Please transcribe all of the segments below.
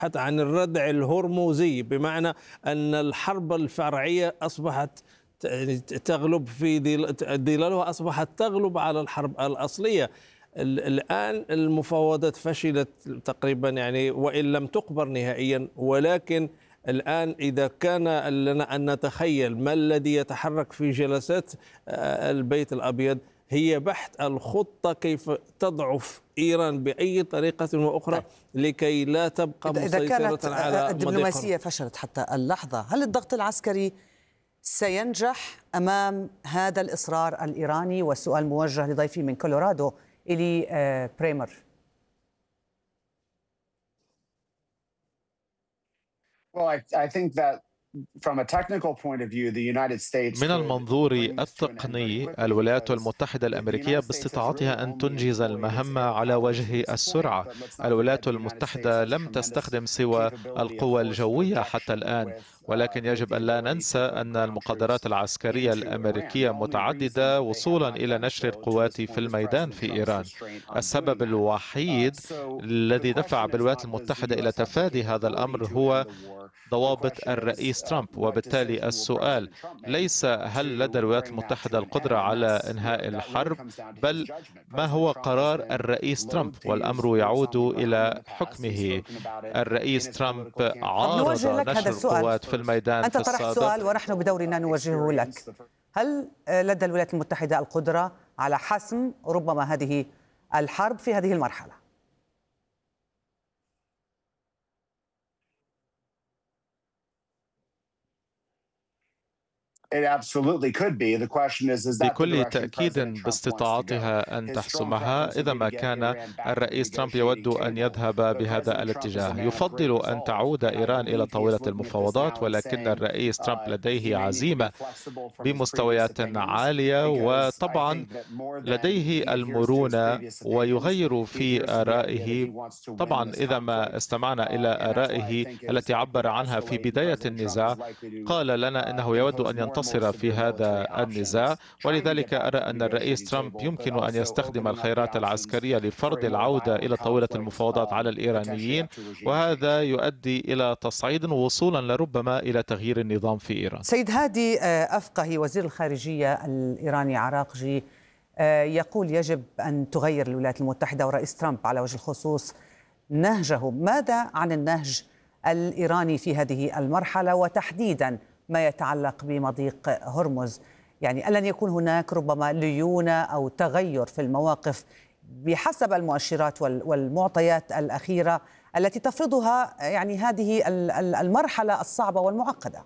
عن الردع الهرمزي، بمعنى أن الحرب الفرعية أصبحت يعني تغلب في ظلالها، أصبحت تغلب على الحرب الأصلية. الآن المفاوضات فشلت تقريبا، يعني وإن لم تقبر نهائيا، ولكن الآن إذا كان لنا أن نتخيل ما الذي يتحرك في جلسات البيت الأبيض، هي بحث الخطة كيف تضعف إيران بأي طريقة وأخرى لكي لا تبقى إذا مسيطرة كانت على الدبلوماسية فشلت حتى اللحظة، هل الضغط العسكري سينجح أمام هذا الإصرار الإيراني؟ والسؤال موجه لضيفي من كولورادو إلي بريمر. من المنظور التقني، الولايات المتحدة الأمريكية باستطاعتها أن تنجز المهمة على وجه السرعة. الولايات المتحدة لم تستخدم سوى القوى الجوية حتى الآن، ولكن يجب أن لا ننسى أن المقدرات العسكرية الأمريكية متعددة وصولا إلى نشر القوات في الميدان في إيران. السبب الوحيد الذي دفع بالولايات المتحدة إلى تفادي هذا الأمر هو ضوابط الرئيس ترامب. وبالتالي السؤال ليس هل لدى الولايات المتحدة القدرة على إنهاء الحرب، بل ما هو قرار الرئيس ترامب، والأمر يعود إلى حكمه. الرئيس ترامب عارض نشر القوات في الميدان أنت في طرحت السابق. سؤال ونحن بدورنا نوجهه لك. هل لدى الولايات المتحدة القدرة على حسم ربما هذه الحرب في هذه المرحلة؟ بكل تأكيد باستطاعتها أن تحسمها إذا ما كان الرئيس ترامب يود أن يذهب بهذا الاتجاه. يفضل أن تعود إيران إلى طاولة المفاوضات، ولكن الرئيس ترامب لديه عزيمة بمستويات عالية، وطبعا لديه المرونة ويغير في آرائه. طبعا إذا ما استمعنا إلى آرائه التي عبر عنها في بداية النزاع، قال لنا أنه يود أن ينتصر في هذا النزاع، ولذلك أرى أن الرئيس ترامب يمكن أن يستخدم الخيارات العسكرية لفرض العودة إلى طاولة المفاوضات على الإيرانيين، وهذا يؤدي إلى تصعيد وصولا لربما إلى تغيير النظام في إيران. سيد هادي أفقهي وزير الخارجية الإيراني عراقجي يقول يجب أن تغير الولايات المتحدة والرئيس ترامب على وجه الخصوص نهجه. ماذا عن النهج الإيراني في هذه المرحلة، وتحديدا ما يتعلق بمضيق هرمز؟ يعني ألن يكون هناك ربما ليونة أو تغير في المواقف بحسب المؤشرات والمعطيات الأخيرة التي تفرضها يعني هذه المرحلة الصعبة والمعقدة؟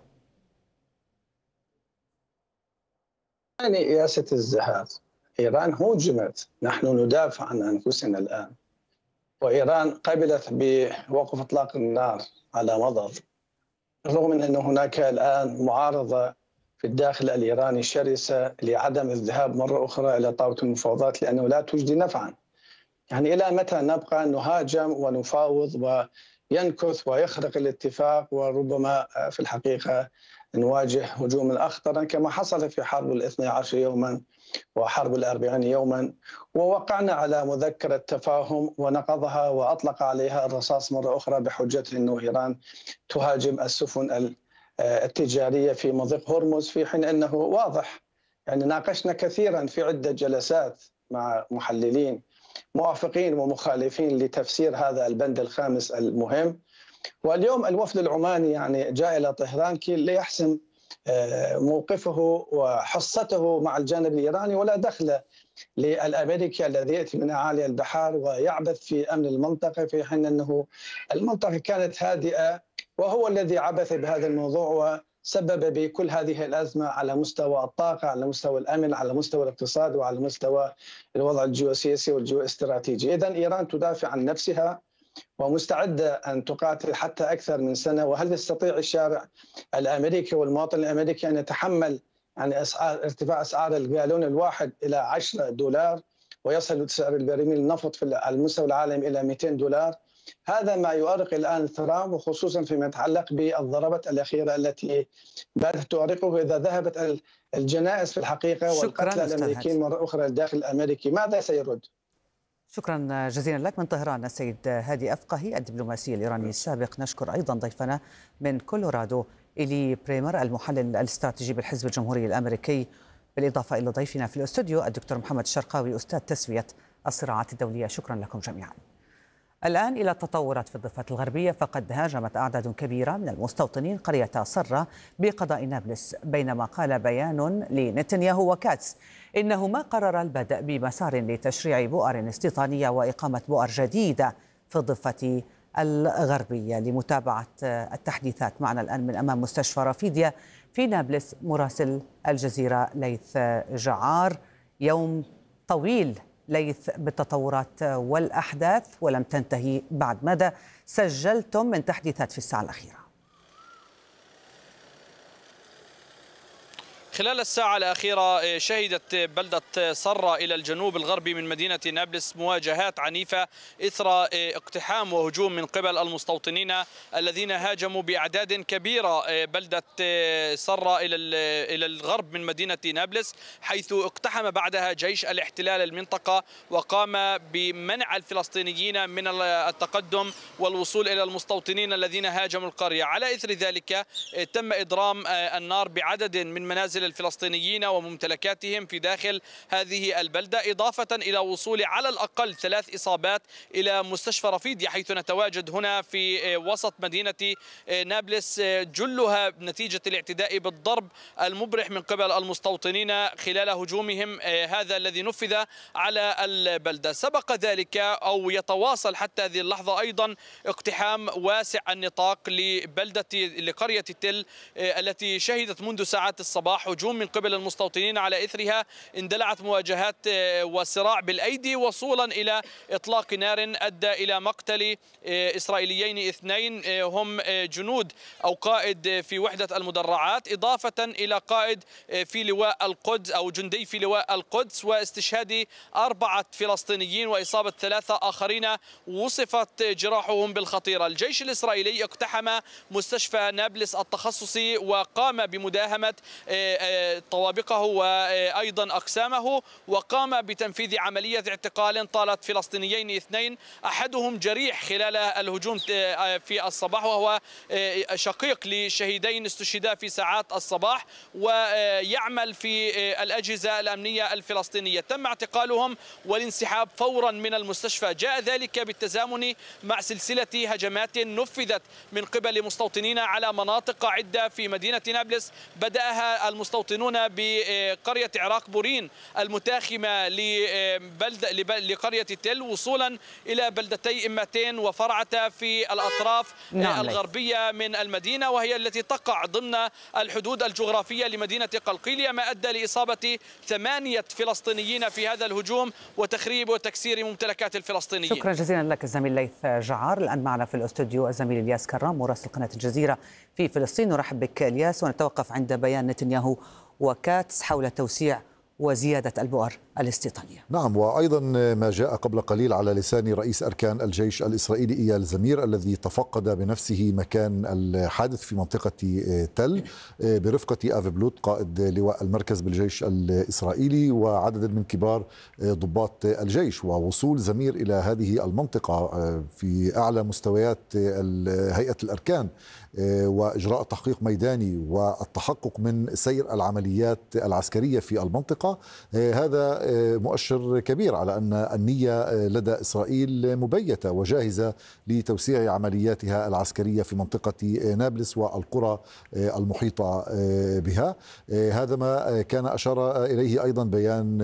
يعني ياسة الزهاد، إيران هوجمت، نحن ندافع عن أنفسنا الآن، وإيران قبلت بوقف إطلاق النار على مضض، رغم من أن هناك الآن معارضة في الداخل الإيراني شرسة لعدم الذهاب مرة أخرى إلى طاولة المفاوضات لأنه لا تجدي نفعا. يعني إلى متى نبقى نهاجم ونفاوض وينكث ويخرق الاتفاق، وربما في الحقيقة نواجه هجوما أخطرا كما حصل في حرب الاثني عشر يوما وحرب الأربعين يوما، ووقعنا على مذكرة تفاهم ونقضها وأطلق عليها الرصاص مرة أخرى بحجة أنه إيران تهاجم السفن التجارية في مضيق هرمز، في حين أنه واضح. يعني ناقشنا كثيرا في عدة جلسات مع محللين موافقين ومخالفين لتفسير هذا البند الخامس المهم، واليوم الوفد العماني يعني جاء إلى طهران كي ليحسم موقفه وحصته مع الجانب الإيراني، ولا دخل للأمريكي الذي يأتي من أعالي البحار ويعبث في أمن المنطقة، في حين أنه المنطقة كانت هادئة، وهو الذي عبث بهذا الموضوع وسبب بكل هذه الأزمة على مستوى الطاقة، على مستوى الأمن، على مستوى الاقتصاد، وعلى مستوى الوضع الجيوسياسي والجيوستراتيجي. إذن إيران تدافع عن نفسها ومستعدة أن تقاتل حتى أكثر من سنة. وهل يستطيع الشارع الأمريكي والمواطن الأمريكي أن يتحمل يعني ارتفاع أسعار الجالون الواحد إلى $10 ويصل سعر البرميل النفط في المستوى العالمي إلى $200؟ هذا ما يؤرق الآن ترامب، وخصوصا فيما يتعلق بالضربات الأخيرة التي باتت تؤرقه إذا ذهبت الجنائز في الحقيقة والقتلى الأمريكيين مرة أخرى للداخل الأمريكي. ماذا سيرد؟ شكرا جزيلا لك من طهران السيد هادي أفقهي الدبلوماسي الإيراني السابق. نشكر أيضا ضيفنا من كولورادو إيلي بريمر المحلل الاستراتيجي بالحزب الجمهوري الأمريكي، بالإضافة إلى ضيفنا في الاستوديو الدكتور محمد الشرقاوي أستاذ تسوية الصراعات الدولية. شكرا لكم جميعا. الآن إلى التطورات في الضفة الغربية، فقد هاجمت أعداد كبيرة من المستوطنين قرية صرة بقضاء نابلس، بينما قال بيان لنتنياهو وكاتس إنه ما قرر البدء بمسار لتشريع بؤر استيطانية وإقامة بؤر جديدة في الضفة الغربية. لمتابعة التحديثات معنا الآن من أمام مستشفى رافيديا في نابلس مراسل الجزيرة ليث جعار. يوم طويل ليث بالتطورات والأحداث ولم تنتهي بعد. ماذا سجلتم من تحديثات في الساعة الأخيرة؟ خلال الساعة الأخيرة شهدت بلدة صرة إلى الجنوب الغربي من مدينة نابلس مواجهات عنيفة إثر اقتحام وهجوم من قبل المستوطنين الذين هاجموا بأعداد كبيرة بلدة صرة إلى الغرب من مدينة نابلس، حيث اقتحم بعدها جيش الاحتلال المنطقة وقام بمنع الفلسطينيين من التقدم والوصول إلى المستوطنين الذين هاجموا القرية. على إثر ذلك تم إضرام النار بعدد من منازل الفلسطينيين وممتلكاتهم في داخل هذه البلدة، إضافة إلى وصول على الأقل 3 إصابات إلى مستشفى رفيديا، حيث نتواجد هنا في وسط مدينة نابلس، جلها نتيجة الاعتداء بالضرب المبرح من قبل المستوطنين خلال هجومهم هذا الذي نفذ على البلدة. سبق ذلك أو يتواصل حتى هذه اللحظة أيضا اقتحام واسع النطاق لقرية تل التي شهدت منذ ساعات الصباح هجوم من قبل المستوطنين. على إثرها اندلعت مواجهات وصراع بالأيدي وصولا إلى إطلاق نار أدى إلى مقتل إسرائيليين 2 هم جنود أو قائد في وحدة المدرعات، إضافة إلى قائد في لواء القدس أو جندي في لواء القدس، واستشهاد 4 فلسطينيين وإصابة 3 آخرين وصفت جراحهم بالخطيرة. الجيش الإسرائيلي اقتحم مستشفى نابلس التخصصي وقام بمداهمة طوابقه وأيضا أقسامه، وقام بتنفيذ عملية اعتقال طالت فلسطينيين 2 أحدهم جريح خلال الهجوم في الصباح، وهو شقيق لشهيدين استشهدا في ساعات الصباح ويعمل في الأجهزة الأمنية الفلسطينية. تم اعتقالهم والانسحاب فورا من المستشفى. جاء ذلك بالتزامن مع سلسلة هجمات نفذت من قبل مستوطنين على مناطق عدة في مدينة نابلس، بدأها المستوطنون بقرية عراق بورين المتاخمة لقرية تل، وصولا إلى بلدتي إمتين وفرعة في الأطراف الغربية من المدينة، وهي التي تقع ضمن الحدود الجغرافية لمدينة قلقيلية، ما أدى لإصابة 8 فلسطينيين في هذا الهجوم وتخريب وتكسير ممتلكات الفلسطينيين. شكرا جزيلا لك الزميل ليث جعار. الآن معنا في الاستوديو الزميل الياس كرام مراسل قناة الجزيرة في فلسطين. نرحب بك الياس، ونتوقف عند بيان نتنياهو وكاتس حول توسيع وزيادة البؤر الاستيطانية. نعم، وأيضا ما جاء قبل قليل على لسان رئيس أركان الجيش الإسرائيلي إيال زمير الذي تفقد بنفسه مكان الحادث في منطقة تل برفقة آف بلوت قائد لواء المركز بالجيش الإسرائيلي وعدد من كبار ضباط الجيش. ووصول زمير إلى هذه المنطقة في أعلى مستويات هيئة الأركان وإجراء تحقيق ميداني والتحقق من سير العمليات العسكرية في المنطقة، هذا مؤشر كبير على أن النية لدى إسرائيل مبيتة وجاهزة لتوسيع عملياتها العسكرية في منطقة نابلس والقرى المحيطة بها. هذا ما كان أشار إليه أيضا بيان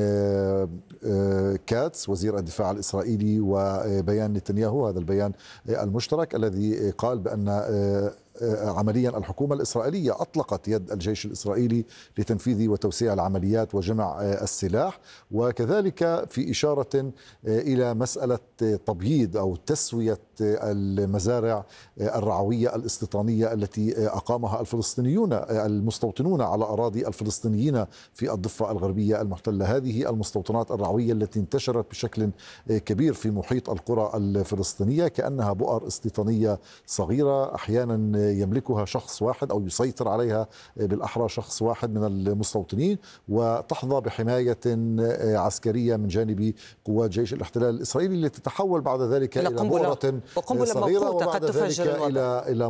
كاتس وزير الدفاع الإسرائيلي وبيان نتنياهو، هذا البيان المشترك الذي قال بأن عمليا الحكومة الإسرائيلية أطلقت يد الجيش الإسرائيلي لتنفيذ وتوسيع العمليات وجمع السلاح، وكذلك في إشارة إلى مسألة تبييض أو تسوية المزارع الرعوية الاستيطانية التي أقامها الفلسطينيون المستوطنون على أراضي الفلسطينيين في الضفة الغربية المحتلة. هذه المستوطنات الرعوية التي انتشرت بشكل كبير في محيط القرى الفلسطينية كأنها بؤر استيطانية صغيرة، أحيانا يملكها شخص واحد أو يسيطر عليها بالأحرى شخص واحد من المستوطنين، وتحظى بحماية عسكرية من جانب قوات جيش الاحتلال الإسرائيلي، اللي تتحول بعد ذلك إلى بؤرة صغيرة وبعد ذلك إلى